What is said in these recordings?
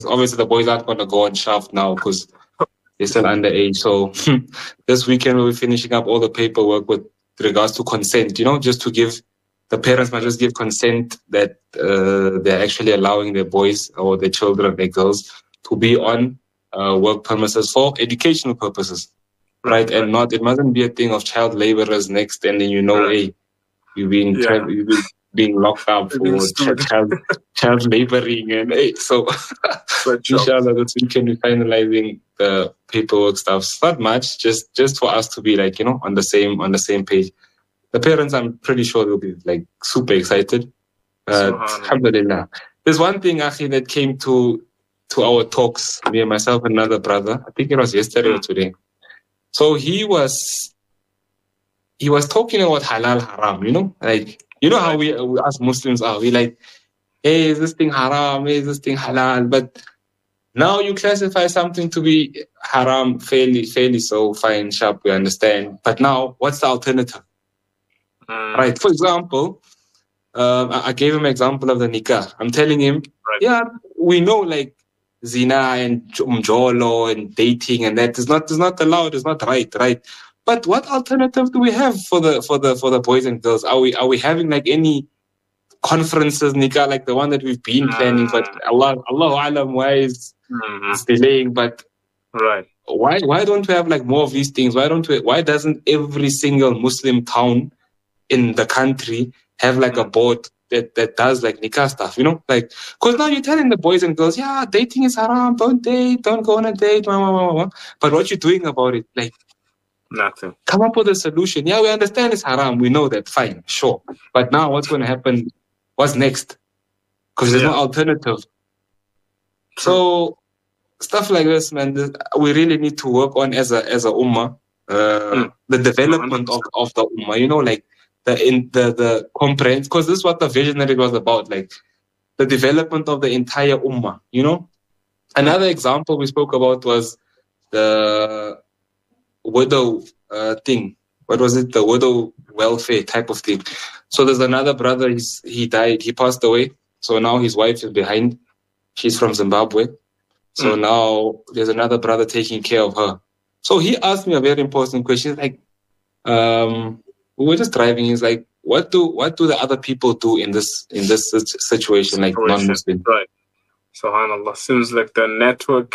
obviously the boys aren't going to go on shaft now because they're still underage. So this weekend we'll be finishing up all the paperwork with regards to consent, just to give the parents might just give consent that they're actually allowing their boys or their children, their girls, to be on work premises for educational purposes, right? And not, it mustn't be a thing of child laborers next, and then hey, you've been being locked up for child laboring, and so inshallah this weekend we're finalizing the paperwork stuff. It's not much, just for us to be like on the same page. The parents, I'm pretty sure they'll be like super excited. Alhamdulillah. There's one thing, Akhi, that came to our talks, me and myself and another brother. I think it was yesterday or today. So he was talking about halal haram, like how we as Muslims are. We like, hey, is this thing haram? Hey, is this thing halal? But now you classify something to be haram fairly so fine, sharp, we understand. But now, what's the alternative? Right. For example, I gave him an example of the nikah. I'm telling him, we know like zina and umjolo and dating and that is not allowed. It's not right. But what alternative do we have for the boys and girls? Are we having like any conferences, nikah, like the one that we've been planning? But Allahu alam, why is it's delaying? But why don't we have like more of these things? Why doesn't every single Muslim town in the country have like a board that does like nikah stuff, like, because now you're telling the boys and girls, dating is haram, don't date, don't go on a date, but what you doing about it? Like, nothing. Come up with a solution. We understand it's haram, we know that, fine, sure, but now what's going to happen? What's next? Because there's no alternative. So stuff like this, man, we really need to work on as a ummah, the development of the ummah, like the comprehension, because this is what the visionary was about, like the development of the entire ummah. Another example we spoke about was the widow thing. What was it? The widow welfare type of thing. So there's another brother, he died, he passed away. So now his wife is behind. She's from Zimbabwe. So now there's another brother taking care of her. So he asked me a very important question. Like, we were just driving. He's like, what do the other people do in this situation, like non-Muslim? Right. SubhanAllah. Seems like the network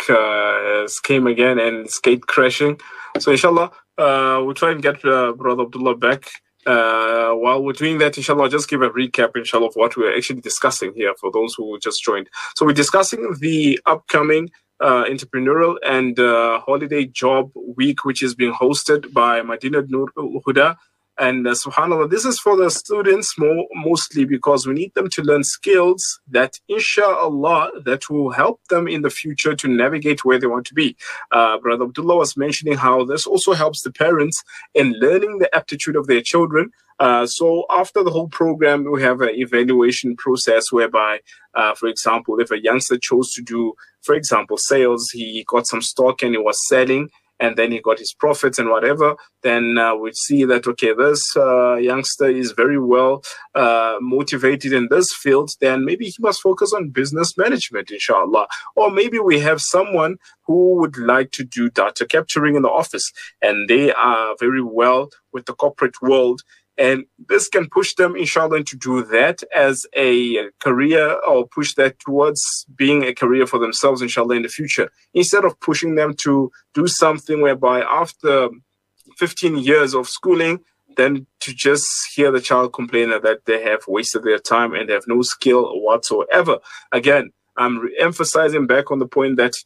came again and it's gate crashing. So inshallah, we'll try and get Brother Abdullah back. While we're doing that, inshallah, I'll just give a recap, inshallah, of what we're actually discussing here for those who just joined. So we're discussing the upcoming entrepreneurial and holiday job week, which is being hosted by Madinat Nur Huda. And subhanAllah, this is for the students mostly because we need them to learn skills that, inshallah, that will help them in the future to navigate where they want to be. Brother Abdullah was mentioning how this also helps the parents in learning the aptitude of their children. So after the whole program, we have an evaluation process whereby, for example, if a youngster chose to do, for example, sales, he got some stock and he was selling, and then he got his profits and whatever, then we see that, okay, this youngster is very well motivated in this field, then maybe he must focus on business management, inshallah. Or maybe we have someone who would like to do data capturing in the office, and they are very well with the corporate world. And this can push them, inshallah, to do that as a career, or push that towards being a career for themselves, inshallah, in the future. Instead of pushing them to do something whereby after 15 years of schooling, then to just hear the child complain that they have wasted their time and they have no skill whatsoever. Again, I'm emphasizing back on the point that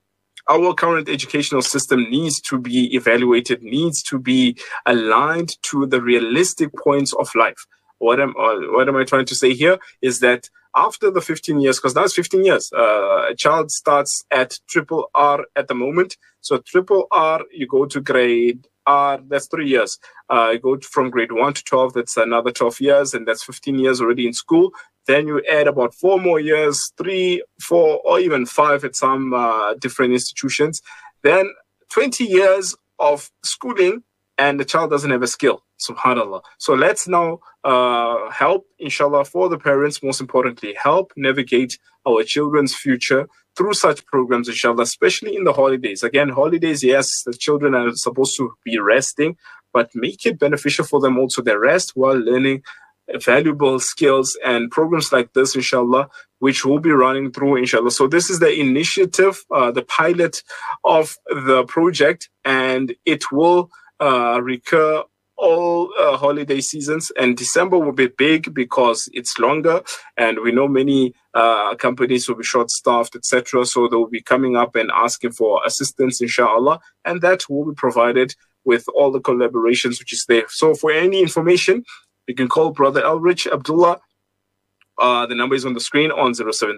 our current educational system needs to be evaluated, needs to be aligned to the realistic points of life. What am I trying to say here is that after the 15 years, because now it's 15 years, a child starts at triple R at the moment. So triple R, you go to grade R, that's 3 years. You go from grade 1 to 12, that's another 12 years, and that's 15 years already in school. Then you add about 4 more years, 3, 4, or even 5 at some different institutions. Then 20 years of schooling, and the child doesn't have a skill. Subhanallah. So let's now help, inshallah, for the parents, most importantly, help navigate our children's future through such programs, inshallah, especially in the holidays. Again, holidays, yes, the children are supposed to be resting, but make it beneficial for them also their rest while learning valuable skills and programs like this, inshallah, which will be running through, inshallah. So this is the initiative, the pilot of the project, and it will recur all holiday seasons, and December will be big because it's longer, and we know many companies will be short-staffed, etc. So they will be coming up and asking for assistance, inshallah, and that will be provided with all the collaborations which is there. So for any information, you can call Brother Elrich Abdullah. The number is on the screen on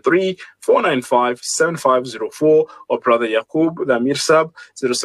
073-495-7504, or Brother Yaqub, the Amir Sab,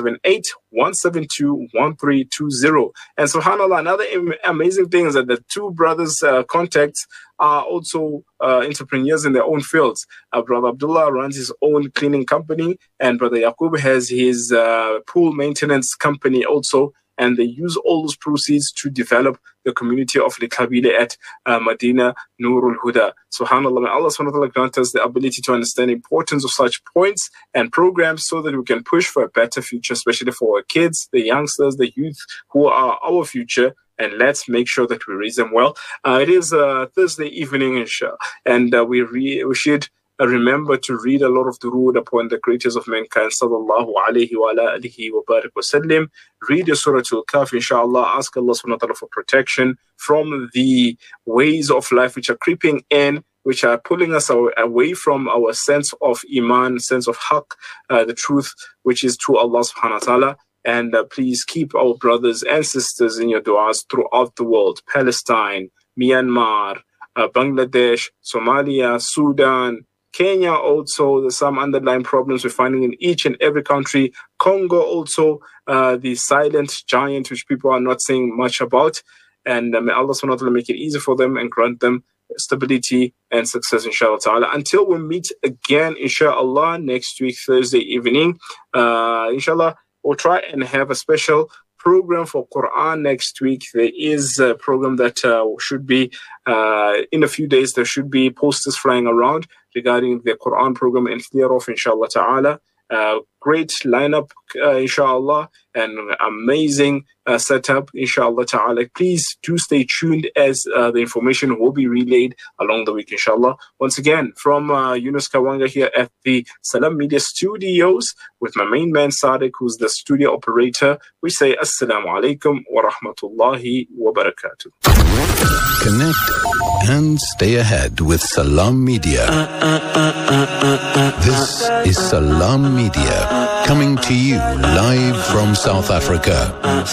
078-172-1320. And subhanAllah, another amazing thing is that the two brothers' contacts are also entrepreneurs in their own fields. Brother Abdullah runs his own cleaning company, and Brother Yaqub has his pool maintenance company also. And they use all those proceeds to develop the community of Likabile at Medina Nurul Huda. SubhanAllah, may Allah subhanahu wa ta'ala grant us the ability to understand the importance of such points and programs so that we can push for a better future, especially for our kids, the youngsters, the youth who are our future. And let's make sure that we raise them well. It is Thursday evening, inshallah, and we should remember to read a lot of durood upon the creators of mankind, sallallahu alayhi wa alihi wa barak wa sallim. Read the Surah Al-Kahf, inshallah. Ask Allah subhanahu wa ta'ala for protection from the ways of life which are creeping in, which are pulling us away from our sense of iman, sense of haqq, the truth, which is to Allah subhanahu wa ta'ala. And please keep our brothers and sisters in your du'as throughout the world. Palestine, Myanmar, Bangladesh, Somalia, Sudan, Kenya also. There's some underlying problems we're finding in each and every country. Congo also, the silent giant which people are not saying much about. And may Allah subhanahu wa ta'ala make it easy for them and grant them stability and success, inshallah ta'ala. Until we meet again, inshallah, next week, Thursday evening, inshallah, we'll try and have a special program for Quran next week. There is a program that should be, in a few days, there should be posters flying around regarding the Quran program and clear off, inshallah ta'ala. Great lineup, inshallah, and amazing setup, inshallah ta'ala. Please do stay tuned as the information will be relayed along the week, inshallah. Once again, from Yunus Kawanga here at the Salam Media Studios with my main man Sadiq, who's the studio operator, we say Assalamu alaikum wa rahmatullahi wa barakatuh. Connect and stay ahead with Salam Media. This is Salam Media, coming to you live from South Africa.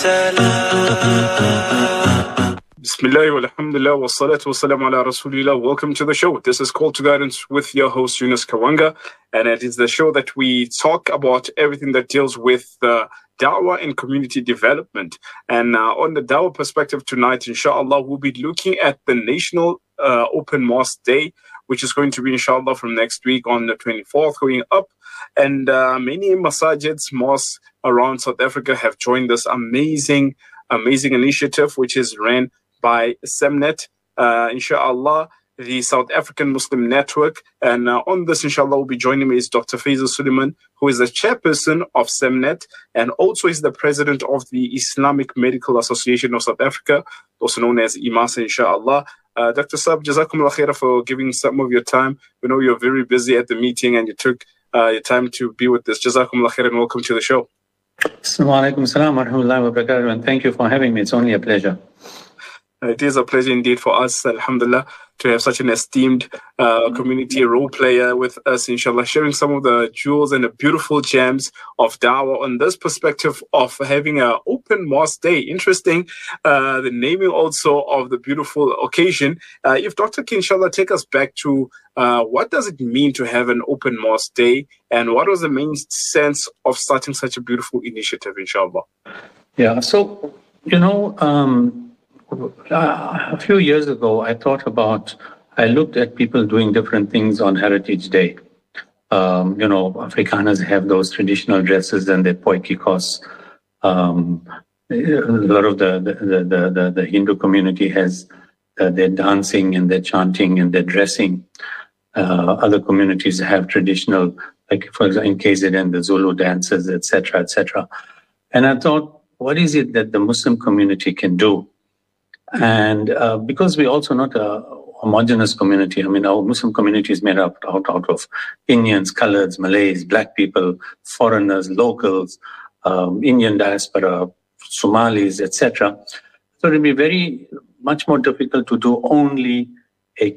Bismillah walhamdulillah wa salatu wa salam ala rasulillah. Welcome to the show. This is Call to Guidance with your host Yunus Kawanga, and it is the show that we talk about everything that deals with da'wah and community development. And on the da'wah perspective tonight, inshallah, we'll be looking at the National Open Mosque Day, which is going to be, inshallah, from next week on the 24th going up. And many masajids, mosques around South Africa have joined this amazing initiative, which is ran by SEMNET, inshallah, the South African Muslim Network. And on this, inshallah, will be joining me is Dr. Faisal Suleiman, who is the chairperson of SEMNET and also is the president of the Islamic Medical Association of South Africa, also known as IMASA, inshallah. Dr. Sab, jazakumullah khaira for giving some of your time. We know you're very busy at the meeting and you took your time to be with us. Jazakumullah khaira and welcome to the show. Assalamu alaikum salam wa rahmatullahi wa barakatuh, and thank you for having me. It's only a pleasure. It is a pleasure indeed for us, alhamdulillah, to have such an esteemed community role player with us, inshallah, sharing some of the jewels and the beautiful gems of da'wah on this perspective of having an open mosque day. Interesting, the naming also of the beautiful occasion. If Dr. can, inshallah, take us back to what does it mean to have an open mosque day, and what was the main sense of starting such a beautiful initiative, inshallah? Yeah, so, a few years ago, I looked at people doing different things on Heritage Day. Afrikaners have those traditional dresses and their potjiekos. lot of the Hindu community has their dancing and their chanting and their dressing. Other communities have traditional, like for example, in KZN, the Zulu dances, etc., etc. And I thought, what is it that the Muslim community can do? And because we're also not a homogenous community, I mean, our Muslim community is made up out of Indians, Coloreds, Malays, Black people, foreigners, locals, Indian diaspora, Somalis, etc. So it will be very much more difficult to do only a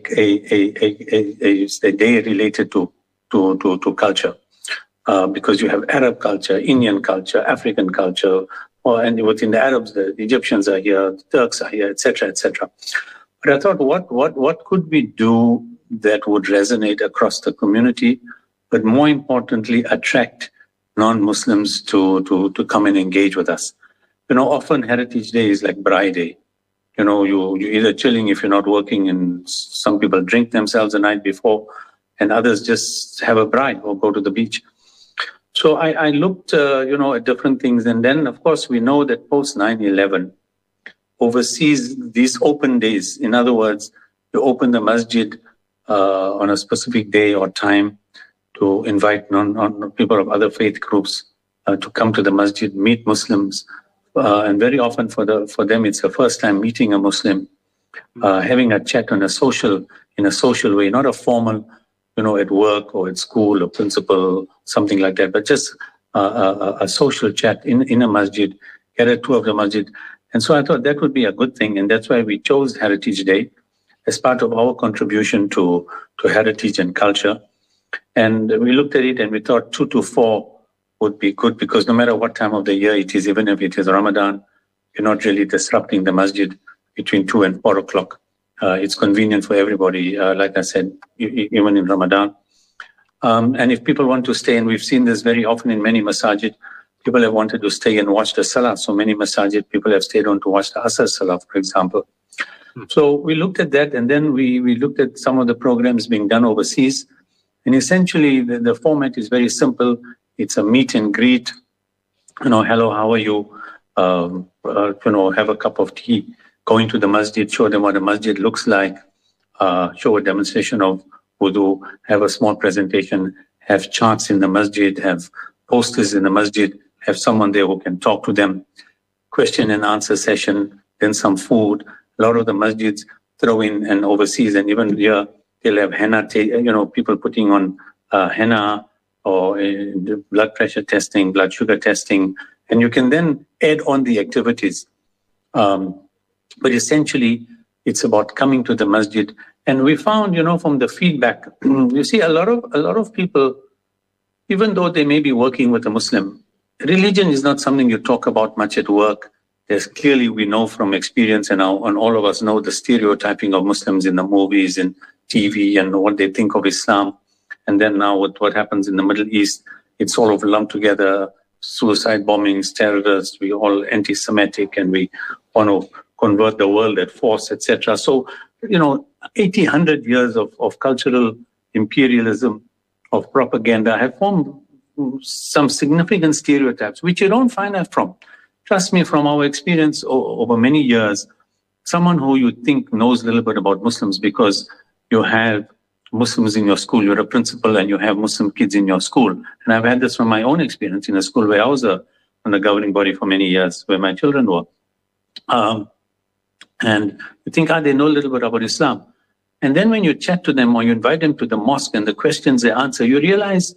day related to culture, because you have Arab culture, Indian culture, African culture, and within the Arabs, the Egyptians are here, the Turks are here, etc., etc. But I thought, what could we do that would resonate across the community, but more importantly, attract non-Muslims to come and engage with us? You know, often Heritage Day is like Braai Day. You know, you're either chilling if you're not working, and some people drink themselves the night before, and others just have a braai or go to the beach. So I looked, at different things. And then, of course, we know that post 9/11, overseas, these open days, in other words, you open the masjid on a specific day or time to invite people of other faith groups to come to the masjid, meet Muslims. And very often for them, it's the first time meeting a Muslim, having a chat in a social way, not a formal, at work or at school or principal, something like that, but just a social chat in a masjid, get a tour of the masjid. And so I thought that would be a good thing. And that's why we chose Heritage Day as part of our contribution to heritage and culture. And we looked at it and we thought 2 to 4 would be good, because no matter what time of the year it is, even if it is Ramadan, you're not really disrupting the masjid between 2 and 4 o'clock. It's convenient for everybody, like I said, even in Ramadan. And if people want to stay, and we've seen this very often in many masajid, people have wanted to stay and watch the salah. So many masajid, people have stayed on to watch the Asr salah, for example. So we looked at that, and then we looked at some of the programs being done overseas. And essentially, the format is very simple. It's a meet and greet. Hello, how are you? Have a cup of tea. Go into the masjid, show them what the masjid looks like, show a demonstration of wudu, have a small presentation, have charts in the masjid, have posters in the masjid, have someone there who can talk to them, question and answer session, then some food. A lot of the masjids throw in, and overseas, and even here, they'll have henna, people putting on henna, or blood pressure testing, blood sugar testing, and you can then add on the activities. But essentially, it's about coming to the masjid. And we found, from the feedback, you see a lot of people, even though they may be working with a Muslim, religion is not something you talk about much at work. There's clearly, we know from experience, and all of us know the stereotyping of Muslims in the movies and TV and what they think of Islam. And then now with what happens in the Middle East, it's all of lumped together, suicide bombings, terrorists, we all anti-Semitic, and we want to convert the world at force, etc. So, 80, 100 years of cultural imperialism, of propaganda have formed some significant stereotypes, which you don't find out from. Trust me, from our experience over many years, someone who you think knows a little bit about Muslims, because you have Muslims in your school, you're a principal and you have Muslim kids in your school. And I've had this from my own experience in a school where I was on the governing body for many years, where my children were. And you think, they know a little bit about Islam. And then when you chat to them or you invite them to the mosque and the questions they answer, you realize,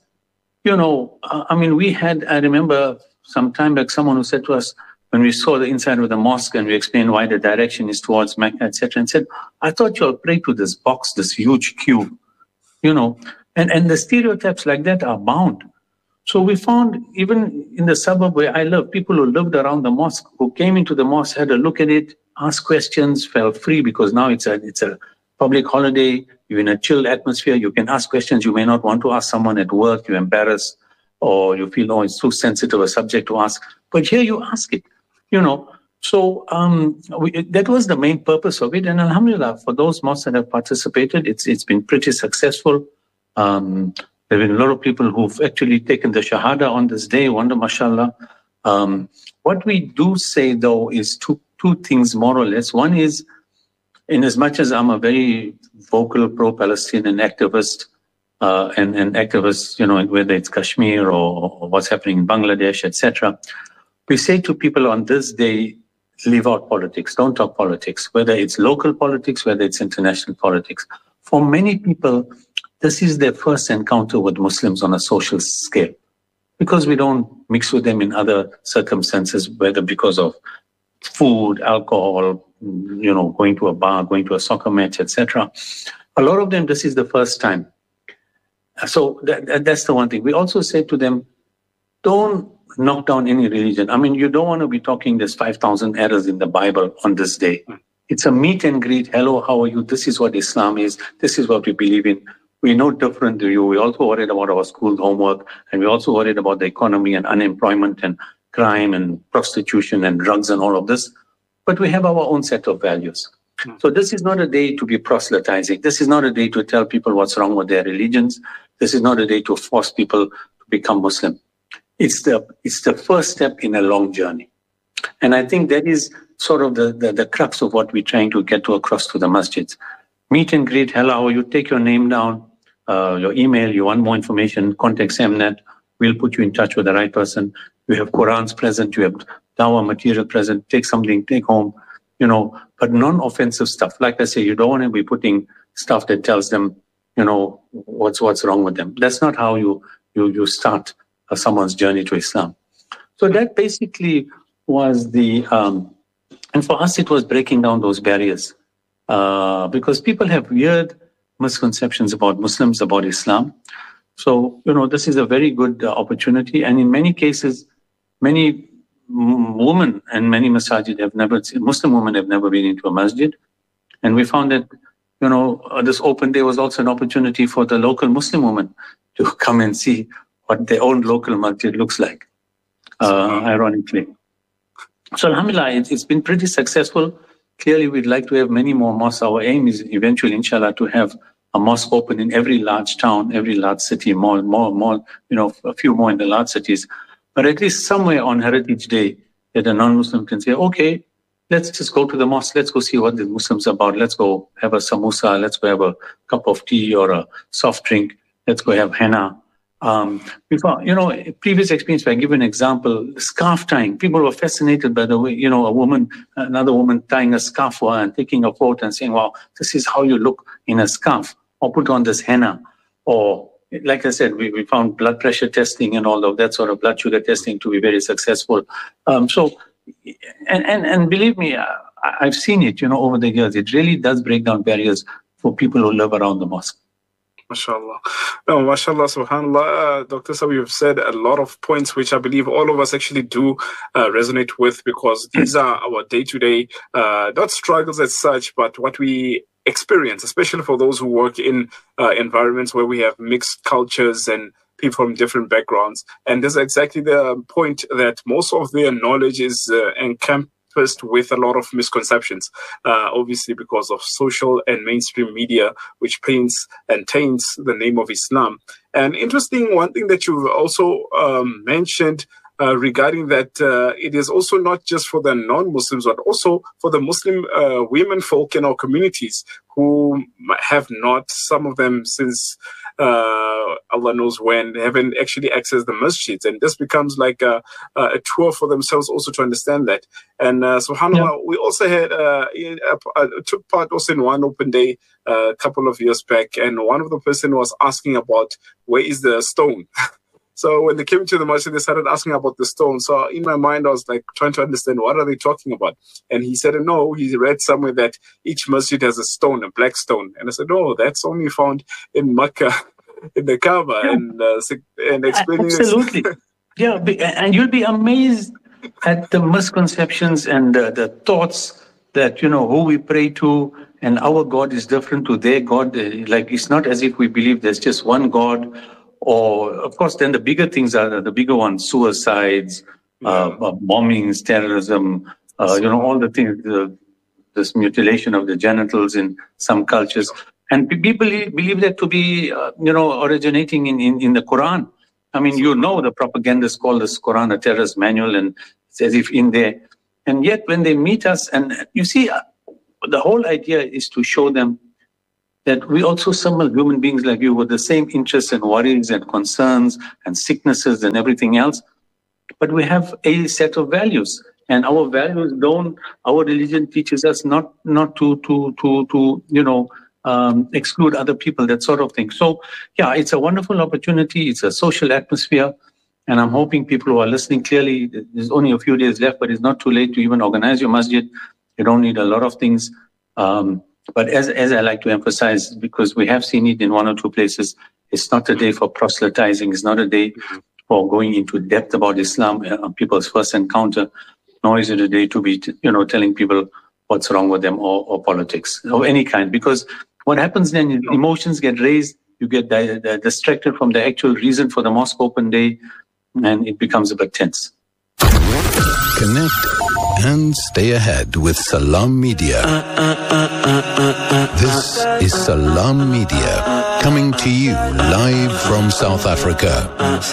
I remember some time back, someone who said to us, when we saw the inside of the mosque and we explained why the direction is towards Mecca, etc., and said, I thought you'll pray to this box, this huge cube, and the stereotypes like that are bound. So we found, even in the suburb where I live, people who lived around the mosque, who came into the mosque, had a look at it, asked questions, felt free, because now it's a public holiday, you're in a chilled atmosphere, you can ask questions you may not want to ask someone at work, you're embarrassed, or you feel, it's too sensitive a subject to ask. But here you ask it, So that was the main purpose of it. And alhamdulillah, for those mosques that have participated, it's been pretty successful. There have been a lot of people who've actually taken the Shahada on this day, wonder, mashallah. What we do say, though, is two things more or less. One is, in as much as I'm a very vocal pro-Palestinian activist, and activists, whether it's Kashmir or what's happening in Bangladesh, etc., we say to people on this day, leave out politics, don't talk politics, whether it's local politics, whether it's international politics. For many people, this is their first encounter with Muslims on a social scale, because we don't mix with them in other circumstances, whether because of food, alcohol, going to a bar, going to a soccer match, etc. A lot of them, this is the first time. So that's the one thing. We also say to them, don't knock down any religion. I mean, you don't want to be talking there's 5,000 errors in the Bible on this day. It's a meet and greet. Hello, how are you? This is what Islam is. This is what we believe in. We're no different to you. We're also worried about our school homework, and we're also worried about the economy and unemployment and crime and prostitution and drugs and all of this. But we have our own set of values. So this is not a day to be proselytizing. This is not a day to tell people what's wrong with their religions. This is not a day to force people to become Muslim. It's the first step in a long journey. And I think that is sort of the crux of what we're trying to get to across to the masjids. Meet and greet, hello, how are you? Take your name down, your email, you want more information, contact SAMNet. We'll put you in touch with the right person. You have Qurans present, you have dawah material present, take something, take home, but non-offensive stuff. Like I say, you don't want to be putting stuff that tells them, what's wrong with them. That's not how you start someone's journey to Islam. So that basically was and for us, it was breaking down those barriers, because people have weird misconceptions about Muslims, about Islam. So, this is a very good opportunity. And in many cases, many women and many masajid Muslim women have never been into a masjid. And we found that, this open day was also an opportunity for the local Muslim women to come and see what their own local masjid looks like, ironically. So alhamdulillah, it's been pretty successful. Clearly, we'd like to have many more mosques. Our aim is eventually, inshallah, to have a mosque open in every large town, every large city, more, a few more in the large cities. But at least somewhere on Heritage Day that a non-Muslim can say, okay, let's just go to the mosque. Let's go see what the Muslims are about. Let's go have a samosa. Let's go have a cup of tea or a soft drink. Let's go have henna. Before, previous experience, I give an example, scarf tying. People were fascinated by the way, another woman tying a scarf for her and taking a photo and saying, wow, this is how you look in a scarf, or put on this henna. Or, like I said, we found blood pressure testing and all of that sort of blood sugar testing to be very successful. And believe me, I've seen it, over the years. It really does break down barriers for people who live around the mosque. MashaAllah. No, MashaAllah, subhanAllah. Dr. Sabi, you've said a lot of points which I believe all of us actually do resonate with, because these are our day-to-day, not struggles as such, but what we experience, especially for those who work in environments where we have mixed cultures and people from different backgrounds. And this is exactly the point, that most of their knowledge is encompassed with a lot of misconceptions, obviously because of social and mainstream media, which paints and taints the name of Islam. And interesting, one thing that you've also mentioned regarding that, it is also not just for the non-Muslims, but also for the Muslim women folk in our communities who have not, some of them since Allah knows when, haven't actually accessed the masjids. And this becomes like a tour for themselves also to understand that. And subhanAllah, we also had took part also in one open day a couple of years back. And one of the person was asking about where is the stone? So when they came to the masjid, they started asking about the stone. So in my mind, I was like trying to understand, what are they talking about? And he said, no, he read somewhere that each masjid has a stone, a black stone. And I said, no, that's only found in Makkah, in the Kaaba. And explaining absolutely. Yeah, and you'll be amazed at the misconceptions and the thoughts that, who we pray to, and our God is different to their God. Like, it's not as if we believe there's just one God. Or, of course, then the bigger things are the bigger ones: suicides, bombings, terrorism, all the things, this mutilation of the genitals in some cultures. And people believe that to be, originating in the Quran. I mean, the propagandists call this Quran a terrorist manual, and it's as if in there. And yet when they meet us, and you see, the whole idea is to show them that we also some human beings like you with the same interests and worries and concerns and sicknesses and everything else, but we have a set of values, and our values our religion teaches us not to exclude other people, that sort of thing. So yeah, it's a wonderful opportunity. It's a social atmosphere, and I'm hoping people who are listening, clearly there's only a few days left, but it's not too late to even organize your masjid. You don't need a lot of things. But as I like to emphasize, because we have seen it in one or two places, it's not a day for proselytizing. It's not a day for going into depth about Islam on people's first encounter, nor is it a day to be, telling people what's wrong with them or politics of any kind. Because what happens then is emotions get raised, you get distracted from the actual reason for the mosque open day, and it becomes a bit tense. Connect and stay ahead with Salam Media. This is Salam Media, coming to you live from South Africa.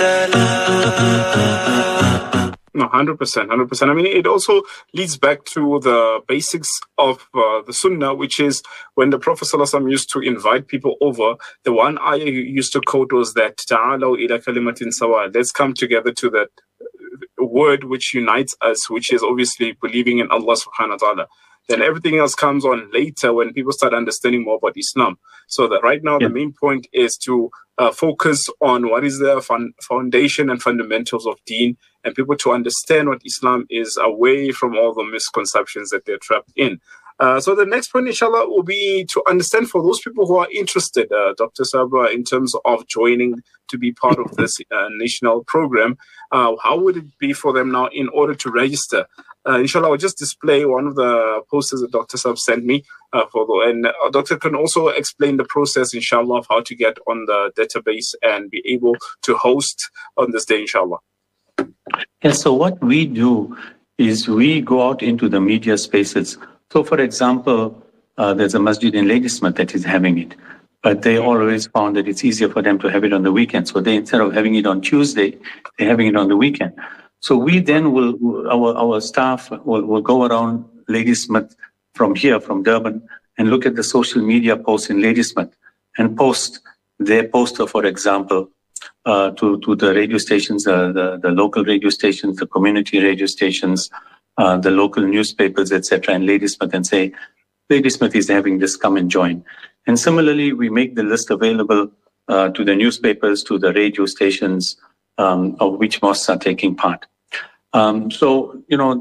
No, 100%. I mean, it also leads back to the basics of the Sunnah, which is when the Prophet ﷺ used to invite people over, the one ayah he used to quote was that, Ta'alaw ila kalimatin sawa, let's come together to that word which unites us, which is obviously believing in Allah subhanahu wa ta'ala. Then everything else comes on later when people start understanding more about Islam. So that right now the main point is to focus on what is the foundation and fundamentals of deen, and people to understand what Islam is away from all the misconceptions that they're trapped in. So the next point, inshallah, will be to understand for those people who are interested, Dr. Sabra, in terms of joining to be part of this national program, how would it be for them now in order to register? Inshallah, I'll just display one of the posters that Dr. Sab sent me. And Doctor can also explain the process, inshallah, of how to get on the database and be able to host on this day, inshallah. Yes, so what we do is we go out into the media spaces. So, for example, there's a masjid in Ladysmith that is having it, but they always found that it's easier for them to have it on the weekend. So they, instead of having it on Tuesday, they're having it on the weekend. So we then our staff will go around Ladysmith from here, from Durban, and look at the social media posts in Ladysmith and post their poster, for example, to the radio stations, the local radio stations, the community radio stations, the local newspapers, etc., in Ladysmith, and say, Ladysmith is having this, come and join. And similarly, we make the list available to the newspapers, to the radio stations, of which mosques are taking part. And so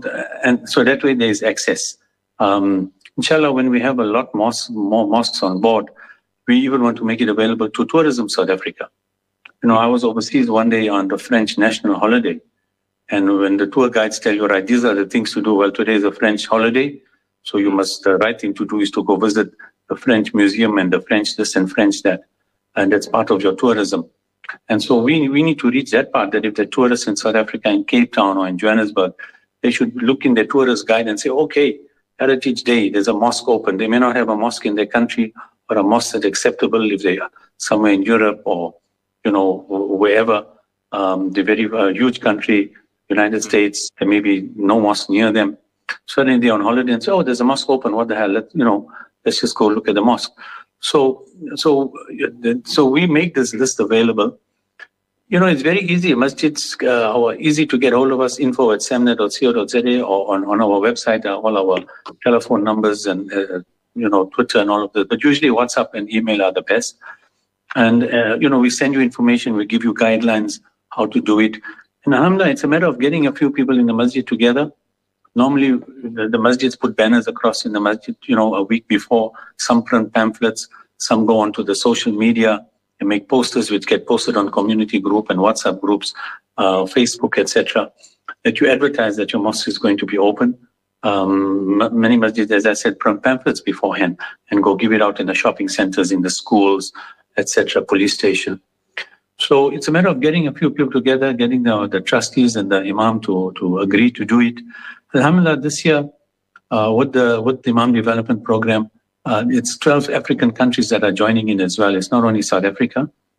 that way there is access. Inshallah, when we have a lot more mosques on board, we even want to make it available to Tourism South Africa. I was overseas one day on the French national holiday. And when the tour guides tell you, right, these are the things to do. Well, today is a French holiday, so the right thing to do is to go visit the French museum and the French this and French that. And that's part of your tourism. And so we need to reach that part, that if the tourists in South Africa, in Cape Town or in Johannesburg, they should look in their tourist guide and say, okay, Heritage Day, there's a mosque open. They may not have a mosque in their country, or a mosque that's acceptable if they are somewhere in Europe or, wherever, the very huge country, United States, there may be no mosque near them. Suddenly they're on holiday and say, oh, there's a mosque open. What the hell? Let's just go look at the mosque. So we make this list available. It's very easy. Masjids are easy to get hold of us, info@samnet.co.za, or on our website, all our telephone numbers and, Twitter and all of that. But usually WhatsApp and email are the best. And, we send you information, we give you guidelines how to do it. And alhamdulillah, it's a matter of getting a few people in the masjid together. Normally, the masjids put banners across in the masjid, a week before. Some print pamphlets, some go onto the social media and make posters which get posted on community group and WhatsApp groups, Facebook, etc., that you advertise that your mosque is going to be open. Many masjids, as I said, print pamphlets beforehand and go give it out in the shopping centers, in the schools, etc., police station. So it's a matter of getting a few people together, getting the trustees and the imam to agree to do it. Alhamdulillah, this year, with the Imam Development Program, it's 12 African countries that are joining in as well. It's not only South Africa.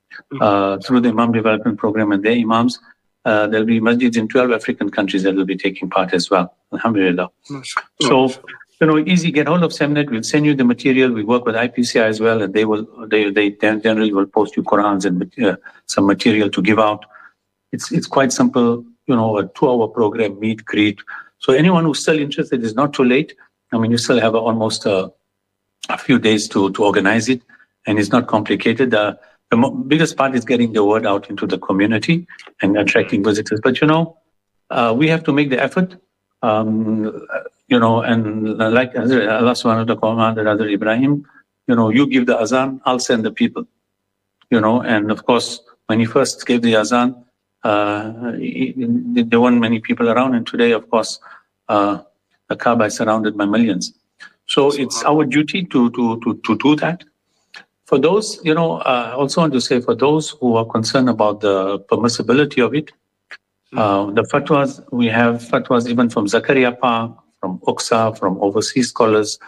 through the Imam Development Program and their imams. There'll be masjids in 12 African countries that will be taking part as well. Alhamdulillah. So, easy, get hold of Semnet. We'll send you the material. We work with IPCI as well, and they generally will post you Qurans and some material to give out. It's quite simple, a 2-hour program, meet, greet. So anyone who's still interested, is not too late. I mean, you still have almost a few days to organize it, and it's not complicated. The biggest part is getting the word out into the community and attracting visitors. But, we have to make the effort, and like Allah subhanahu wa ta'ala commanded Hazrat Ibrahim, you give the azan, I'll send the people, and of course, when he first gave the azan, there weren't many people around, and today, of course, the Kaaba is surrounded by millions. So it's our duty to do that. For those, I also want to say, for those who are concerned about the permissibility of it, the fatwas, we have fatwas even from Zakaria Park, from Uqsa, from overseas scholars,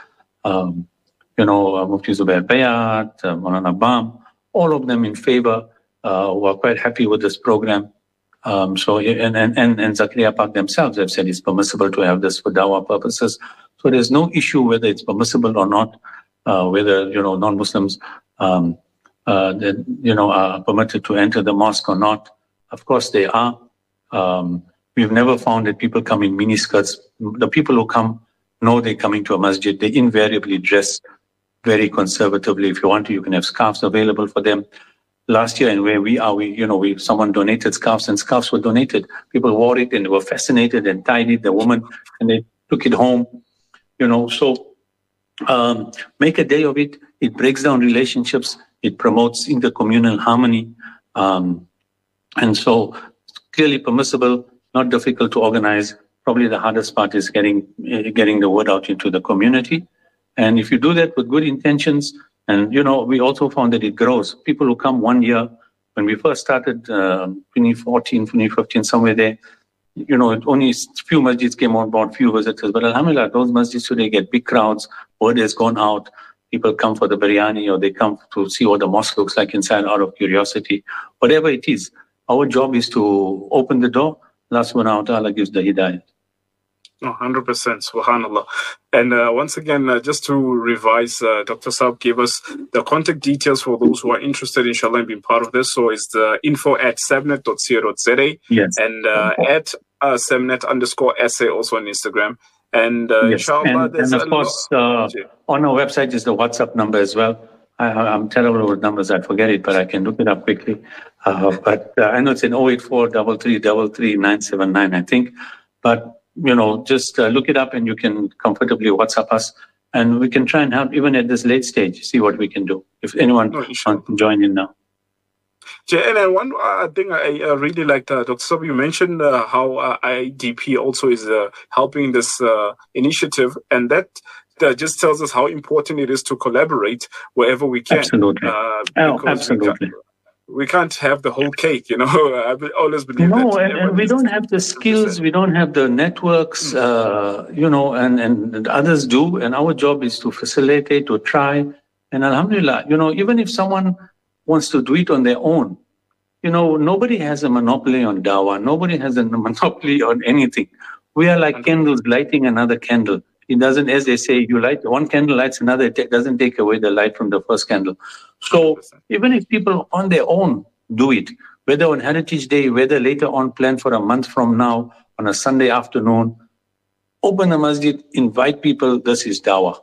Mufti Zubair Bayat, Maulana Bam, all of them in favor, who are quite happy with this program. And Zakaria Park themselves have said it's permissible to have this for dawah purposes. So there's no issue whether it's permissible or not, whether, non-Muslims, are permitted to enter the mosque or not. Of course they are. We've never found that people come in miniskirts. The people who come know they're coming to a masjid. They invariably dress very conservatively. If you want to, you can have scarves available for them. Last year, and where we are, someone donated scarves, and scarves were donated. People wore it and they were fascinated and tied it, the woman, and they took it home. So make a day of it. It breaks down relationships. It promotes intercommunal harmony. And so it's clearly permissible, not difficult to organize. Probably the hardest part is getting the word out into the community. And if you do that with good intentions, and, we also found that it grows. People who come 1 year, when we first started, 2014, 2015, somewhere there, only few masjids came on board, few visitors. But alhamdulillah, those masjids today get big crowds. Word has gone out. People come for the biryani, or they come to see what the mosque looks like inside out of curiosity. Whatever it is, our job is to open the door. Allah subhanahu wa ta'ala gives the hidayah. 100%, subhanallah. And once again, just to revise, Dr. Saab gave us the contact details for those who are interested, inshallah, in being part of this. So it's the info@semnet.co.za, yes, and at semnet_SA also on Instagram. And yes. inshallah, and of course, on our website is the WhatsApp number as well. I'm terrible with numbers, I forget it, but I can look it up quickly. But I know it's in 084 3333 979, I think. But just look it up and you can comfortably WhatsApp us, and we can try and help even at this late stage, see what we can do. If anyone wants to join in now. And one thing I really liked, Dr. Saab, you mentioned how IDP also is helping this initiative, and that just tells us how important it is to collaborate wherever we can. Absolutely. Absolutely. We can't have the whole cake, I always believe that. No, and we don't have the skills, we don't have the networks, and others do. And our job is to facilitate, to try. And alhamdulillah, even if someone wants to do it on their own, nobody has a monopoly on dawah. Nobody has a monopoly on anything. We are like candles lighting another candle. It doesn't, as they say, you light one candle, lights another, it doesn't take away the light from the first candle. So 100%. Even if people on their own do it, whether on Heritage Day, whether later on planned for a month from now, on a Sunday afternoon, open a masjid, invite people, this is dawah.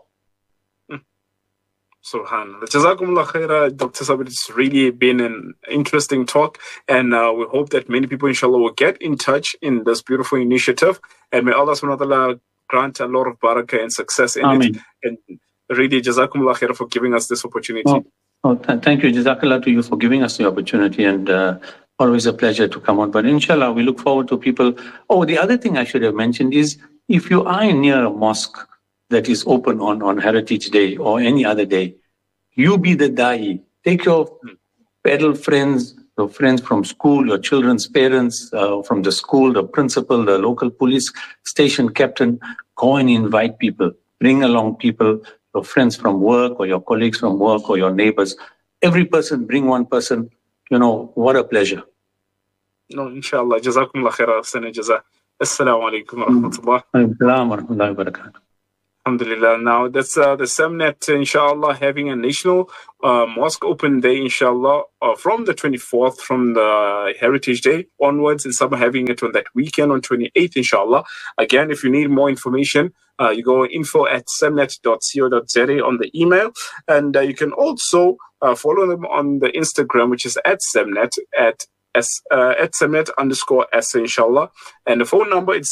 Subhanallah. Jazakumullah khaira, Dr. Saab. It's really been an interesting talk, and we hope that many people, inshallah, will get in touch in this beautiful initiative. And may Allah subhanahu wa ta'ala grant a lot of barakah and success in Ameen. it. And really, Jazakumullah khaira for giving us this opportunity. Thank you. Jazakallah to you for giving us the opportunity, and always a pleasure to come on. But inshallah, we look forward to people. Oh, the other thing I should have mentioned is, if you are near a mosque that is open on Heritage Day or any other day, you be the da'i. Take your pedal friends, your friends from school, your children's parents, from the school, the principal, the local police station captain. Go and invite people. Bring along people, your friends from work or your colleagues from work or your neighbors. Every person, bring one person. what a pleasure. No, inshallah. Jazakumullah khaira, sana jaza. Assalamu alaikum wa rahmatullah. Assalamu wa rahmatullahi wa barakatuh. Alhamdulillah. Now, that's the SEMNET, inshallah, having a national mosque open day, inshallah, from the 24th, from the Heritage Day onwards, and some are having it on that weekend on 28th, inshallah. Again, if you need more information, you go info@semnet.co.za on the email, and you can also follow them on the Instagram, which is @semnet, at @semnet_SA, inshallah. And the phone number is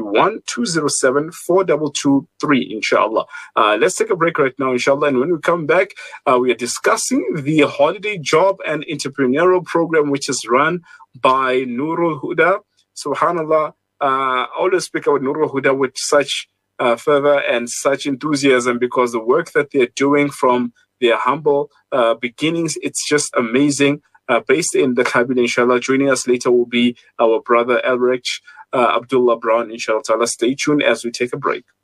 031-207-4223, inshallah. Let's take a break right now, inshallah. And when we come back, we are discussing the holiday job and entrepreneurial program, which is run by Nurul Huda. Subhanallah, I always speak about Nurul Huda with such fervor and such enthusiasm, because the work that they're doing from their humble beginnings, it's just amazing. Based in the Kabila, inshallah. Joining us later will be our brother Elrich Abdullah Brown, inshallah. Stay tuned as we take a break.